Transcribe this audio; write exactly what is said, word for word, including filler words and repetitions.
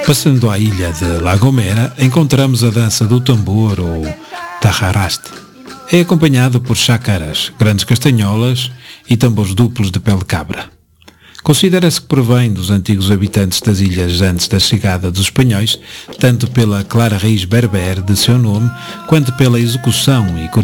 Passando à ilha de La Gomera, encontramos a dança do tambor ou tarraraste. É acompanhado por chácaras, grandes castanholas e tambores duplos de pele de cabra. Considera-se que provém dos antigos habitantes das ilhas antes da chegada dos espanhóis, tanto pela clara raiz berber de seu nome, quanto pela execução e